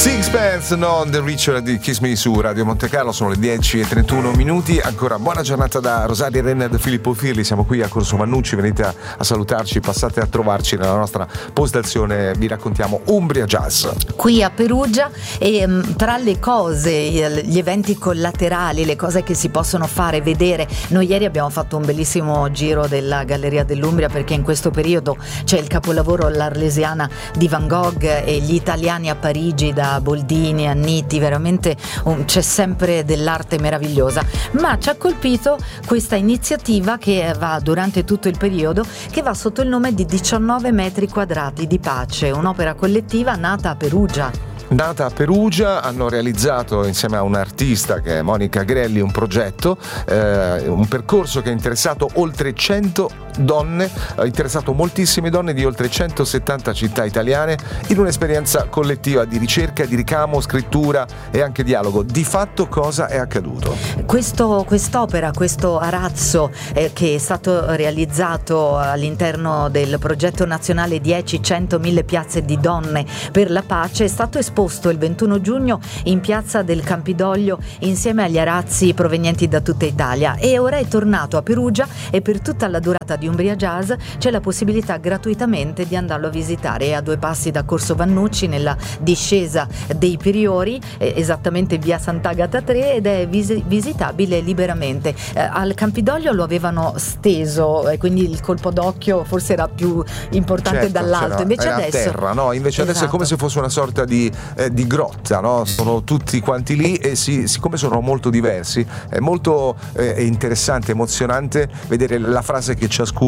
Sixpence, non The Ritual di Kiss Me su Radio Monte Carlo. Sono le 10:31. Ancora buona giornata da Rosaria Renna e da Filippo Firli. Siamo qui a Corso Vannucci, venite a salutarci, passate a trovarci nella nostra postazione. Vi raccontiamo Umbria Jazz qui a Perugia, e tra le cose, gli eventi collaterali, le cose che si possono fare, vedere, noi ieri abbiamo fatto un bellissimo giro della Galleria dell'Umbria, perché in questo periodo c'è il capolavoro L'Arlesiana di Van Gogh e gli italiani a Parigi da Boldini, Anniti, veramente c'è sempre dell'arte meravigliosa. Ma ci ha colpito questa iniziativa che va durante tutto il periodo, che va sotto il nome di 19 metri quadrati di pace, un'opera collettiva nata a Perugia. Nata a Perugia, hanno realizzato insieme a un artista che è Monica Grelli un progetto, un percorso che ha interessato oltre 100 donne, ha interessato moltissime donne di oltre 170 città italiane, in un'esperienza collettiva di ricerca, di ricamo, scrittura e anche dialogo. Di fatto cosa è accaduto? Quest'opera, questo arazzo che è stato realizzato all'interno del progetto nazionale 10, 100, 1000 piazze di donne per la pace, è stato esposto il 21 giugno in piazza del Campidoglio insieme agli arazzi provenienti da tutta Italia, e ora è tornato a Perugia, e per tutta la durata di Umbria Jazz c'è la possibilità gratuitamente di andarlo a visitare. È a 2 passi da Corso Vannucci, nella discesa dei Priori, esattamente via Sant'Agata 3, ed è visitabile liberamente. Al Campidoglio lo avevano steso, quindi il colpo d'occhio forse era più importante, certo, dall'alto, invece adesso a terra, no? Invece adesso è come se fosse una sorta di grotta, no? Sono tutti quanti lì, e siccome sono molto diversi è molto interessante, emozionante vedere la frase che ciascuna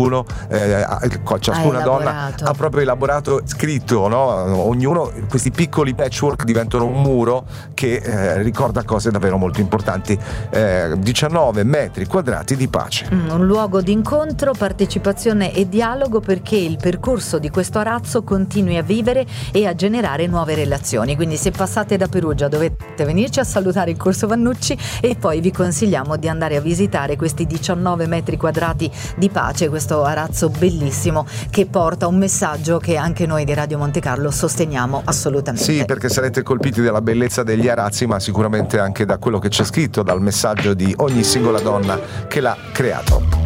donna ha proprio elaborato, scritto, no? Ognuno, questi piccoli patchwork diventano un muro che ricorda cose davvero molto importanti. 19 metri quadrati di pace, un luogo di incontro, partecipazione e dialogo, perché il percorso di questo arazzo continui a vivere e a generare nuove relazioni. Quindi se passate da Perugia dovete venirci a salutare il Corso Vannucci, e poi vi consigliamo di andare a visitare questi 19 metri quadrati di pace, questo arazzo bellissimo che porta un messaggio che anche noi di Radio Monte Carlo sosteniamo assolutamente. Sì, perché sarete colpiti dalla bellezza degli arazzi, ma sicuramente anche da quello che c'è scritto, dal messaggio di ogni singola donna che l'ha creato.